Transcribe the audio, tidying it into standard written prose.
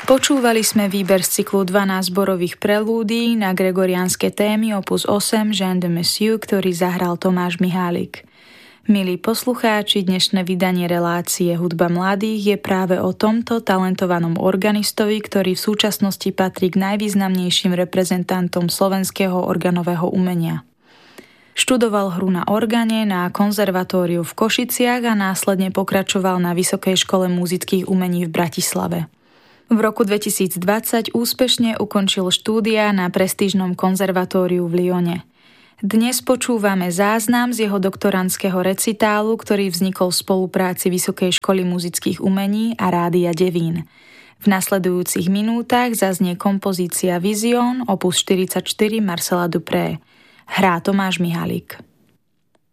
Počúvali sme výber z cyklu 12 zborových prelúdií na gregoriánske témy opus 8 Jean de Messieu, ktorý zahral Tomáš Mihálik. Milí poslucháči, dnešné vydanie relácie Hudba mladých je práve o tomto talentovanom organistovi, ktorý v súčasnosti patrí k najvýznamnejším reprezentantom slovenského organového umenia. Študoval hru na organe na konzervatóriu v Košiciach a následne pokračoval na Vysokej škole múzických umení v Bratislave. V roku 2020 úspešne ukončil štúdia na prestížnom konzervatóriu v Lyone. Dnes počúvame záznam z jeho doktorandského recitálu, ktorý vznikol v spolupráci Vysokej školy múzických umení a Rádia Devín. V nasledujúcich minútach zaznie kompozícia Vision opus 44 Marcela Dupré. Hrá Tomáš Mihálik.